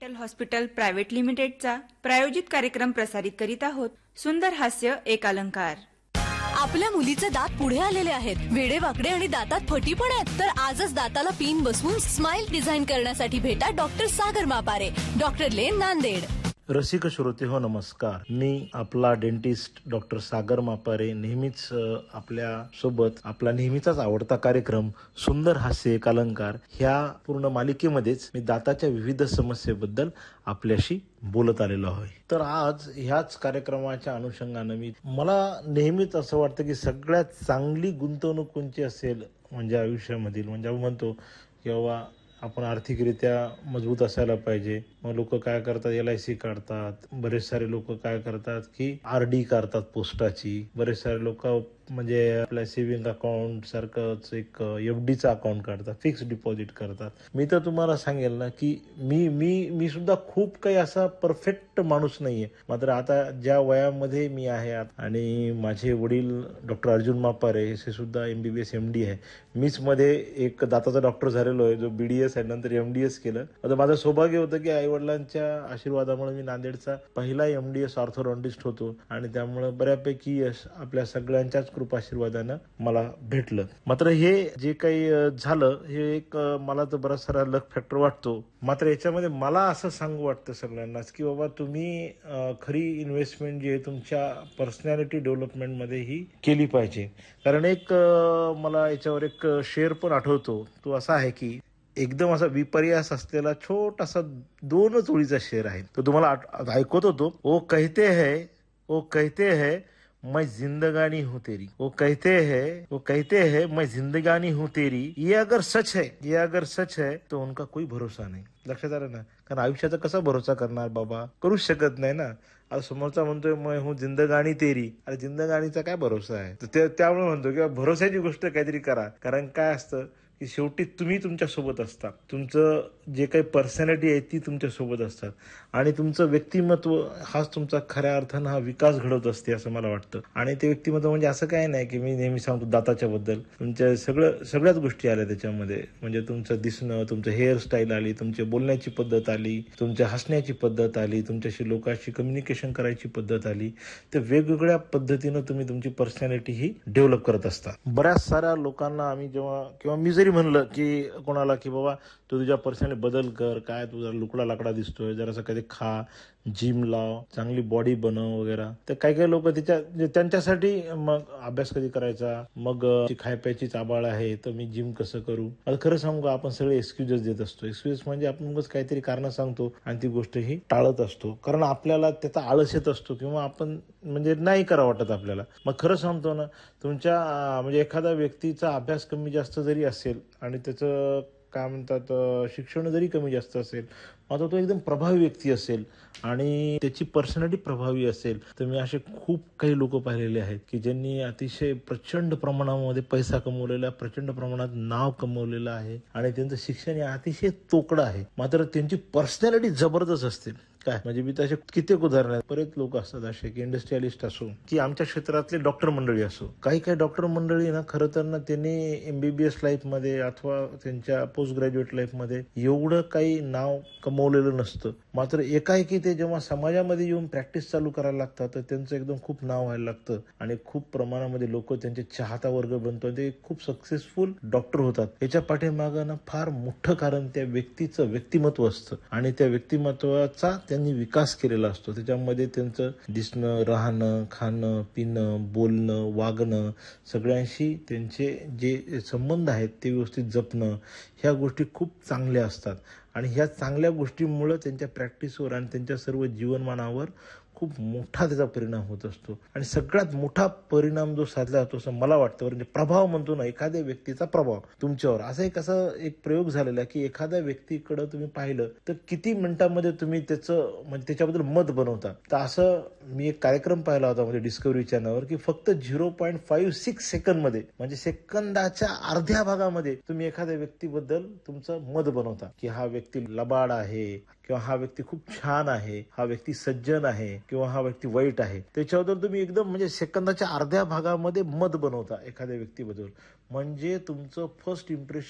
Dental hospital private लिमिटेडचा प्रायोजित कार्यक्रम प्रसारित करीत आहोत. सुंदर हास्य एक अलंकार. आपल्या मुलीचे दात पुढे आलेले आहेत, वेडेवाकडे आणि दातात फटी पण आहेत. तर आजच दाताला पिन बसवून स्माइल डिझाईन करण्यासाठी भेटा डॉक्टर सागर मापारे, डॉक्टर लेन, नांदेड. रसिक श्रोते हो, नमस्कार. मी आपला डेंटिस्ट डॉक्टर सागर मापारे नेहमीच आपल्या सोबत आपला नेहमीचाच आवडता कार्यक्रम सुंदर हास्य एक अलंकार ह्या पूर्ण मालिकेमध्येच मी दाताच्या विविध समस्येबद्दल आपल्याशी बोलत आलेलो आहे. तर आज ह्याच कार्यक्रमाच्या अनुषंगाने मला नेहमीच असं वाटतं की सगळ्यात चांगली गुंतवणूक कोणती असेल म्हणजे आयुष्यामधील, म्हणजे आपण म्हणतो किंवा आपण आर्थिकरित्या मजबूत असायला पाहिजे. मग लोक काय करतात, LIC काढतात. बरेच सारे लोक काय करतात की RD काढतात पोस्टाची. बरेच सारे लोक म्हणजे आपल्या सेव्हिंग अकाउंट सारखंच एक FDचं अकाउंट काढतात, फिक्स डिपॉझिट करतात. मी तर तुम्हाला सांगेल ना की मी सुद्धा खूप काही असा परफेक्ट माणूस नाहीये. मात्र आता ज्या वयामध्ये मी आहे आणि माझे वडील डॉक्टर अर्जुन मापारे हे सुद्धा MBBS MD आहे. मीच मध्ये एक दाताचा डॉक्टर झालेलो आहे जो BDS आहे, नंतर MDS केलं. आता माझं सौभाग्य होतं की आई वडिलांच्या आशीर्वादामुळे मी नांदेडचा पहिला MDS ऑर्थोडॉन्टिस्ट होतो आणि त्यामुळे बऱ्यापैकी यश आपल्या सगळ्यांच्याच कृपा आशीर्वादानं मला भेटलं. मात्र हे जे काही झालं हे एक मला तर बराच सारा लक फॅक्टर वाटतो. मात्र याच्यामध्ये मला असं सांगू वाटतं सगळ्यांनाच की बाबा तुम्ही खरी इन्व्हेस्टमेंट जी आहे तुमच्या पर्सनॅलिटी डेव्हलपमेंटमध्ये ही केली पाहिजे. कारण एक मला याच्यावर एक शेअर पण आठवतो. तो असा आहे की एकदम असा विपर्यास असलेला छोटासा 2 ओळीचा शेर आहे. तो तुम्हाला ऐकत होतो. ओ कहते हैं मैं जिंदगानी हूँ तेरी, वो कहते हैं मैं जिंदगानी हूँ तेरी, ये अगर सच है तो उनका कोई भरोसा नहीं. लक्षात आलं ना. कारण आयुष्याचा कसा भरोसा करणार बाबा, करूच शकत नाही ना. आता समोरचा म्हणतोय मैं हूँ जिंदगानी तेरी, अरे जिंदगानीचा काय भरोसा आहे. तर त्यामुळे म्हणतो की भरोसाची गोष्ट काहीतरी करा. कारण काय असतं की शेवटी तुम्ही तुमच्या सोबत असता, तुमचं जे काही पर्सनॅलिटी आहे ती तुमच्या सोबत असतात आणि तुमचं व्यक्तिमत्व हाच तुमचा खऱ्या अर्थानं हा विकास घडवत असते असं मला वाटतं. आणि ते व्यक्तिमत्व म्हणजे असं काय नाही की मी नेहमी सांगतो दाताच्या बद्दल, तुमच्या सगळ्याच गोष्टी आल्या त्याच्यामध्ये. म्हणजे तुमचं दिसणं, तुमचं हेअरस्टाईल आली, तुमची बोलण्याची पद्धत आली, तुमच्या हसण्याची पद्धत आली, तुमच्याशी लोकांशी कम्युनिकेशन करायची पद्धत आली. तर वेगवेगळ्या पद्धतीनं तुम्ही तुमची पर्सनॅलिटी ही डेव्हलप करत असता. बऱ्याच साऱ्या लोकांना आम्ही जेव्हा मी जरी म्हणलं की कोणाला की बाबा तू तुझ्या पर्सनॅलिटी बदल कर, काय तू जरा लुकडा लाकडा दिसतोय, जरासं कधी खा, जिम लाव, चांगली बॉडी बनव वगैरे. तर काही लोक त्यांच्यासाठी मग अभ्यास कधी करायचा, मग खायप्याची चाबाळ आहे तर मी जिम कसं करू. आता खरं सांगू आपण सगळे एक्सक्युजेस देत असतो. एक्सक्युजेस म्हणजे आपण मग काहीतरी कारण सांगतो आणि ती गोष्ट ही टाळत असतो. कारण आपल्याला त्याचा आळस येत असतो किंवा आपण म्हणजे नाही करा वाटत आपल्याला. मग खरं सांगतो ना, तुमच्या म्हणजे एखाद्या व्यक्तीचा अभ्यास कमी जास्त जरी असेल आणि त्याचं काय म्हणतात शिक्षण जरी कमी जास्त असेल, मात्र तो एकदम प्रभावी व्यक्ती असेल आणि त्याची पर्सनॅलिटी प्रभावी असेल, तर मी असे खूप काही लोक पाहिलेले आहेत की ज्यांनी अतिशय प्रचंड प्रमाणामध्ये पैसा कमवलेला, प्रचंड प्रमाणात नाव कमवलेलं आहे आणि त्यांचं शिक्षण हे अतिशय तोकडं आहे. मात्र त्यांची पर्सनॅलिटी जबरदस्त असते. काय म्हणजे मी तसे कित्येक उदाहरण आहेत. बरेच लोक असतात असे की इंडस्ट्रियलिस्ट असो की आमच्या क्षेत्रातले डॉक्टर मंडळी असो, काही डॉक्टर मंडळी ना खरं तर ना त्यांनी MBBS लाईफमध्ये अथवा त्यांच्या पोस्ट ग्रॅज्युएट लाईफमध्ये एवढं काही नाव कमवलेलं नसतं. मात्र एकाएकी ते जेव्हा समाजामध्ये येऊन प्रॅक्टिस चालू करायला लागतात तर त्यांचं एकदम खूप नाव व्हायला लागतं आणि खूप प्रमाणामध्ये लोक त्यांचे चाहता वर्ग बनतो. ते खूप सक्सेसफुल डॉक्टर होतात. याच्या पाठीमागं ना फार मोठं कारण त्या व्यक्तीचं व्यक्तिमत्व असतं आणि त्या व्यक्तिमत्वाचा त्यांनी विकास केलेला असतो. त्याच्यामध्ये त्यांचं दिसणं, राहणं, खाणं, पिणं, बोलणं, वागणं, सगळ्यांशी त्यांचे जे संबंध आहेत ते व्यवस्थित जपणं, ह्या गोष्टी खूप चांगल्या असतात. आणि ह्या चांगल्या गोष्टींमुळे त्यांच्या प्रॅक्टिसवर आणि त्यांच्या सर्व जीवनमानावर खूप मोठा त्याचा परिणाम होत असतो. आणि सगळ्यात मोठा परिणाम जो साधला जातो असं मला वाटतं, म्हणजे प्रभाव म्हणतो ना, एखाद्या व्यक्तीचा प्रभाव तुमच्यावर. असं एक प्रयोग झालेला की एखाद्या व्यक्तीकडे तुम्ही पाहिलं तर किती मिनिटांमध्ये तुम्ही त्याचं म्हणजे त्याच्याबद्दल मत बनवता. तर असं मी एक कार्यक्रम पाहिला होता म्हणजे डिस्कव्हरी चॅनलवर की फक्त 0.56 सेकंदमध्ये म्हणजे सेकंदाच्या अर्ध्या भागामध्ये तुम्ही एखाद्या व्यक्तीबद्दल तुमचं मत बनवता की हा व्यक्ती लबाड आहे किंवा हा व्यक्ती खूप छान आहे, हा व्यक्ती सज्जन आहे किंवा हा व्यक्ती वाईट आहे. त्याच्याबद्दल तुम्ही एकदम म्हणजे सेकंदाच्या अर्ध्या भागामध्ये मत बनवता एखाद्या व्यक्तीबद्दल. म्हणजे तुमचं फर्स्ट इम्प्रेशन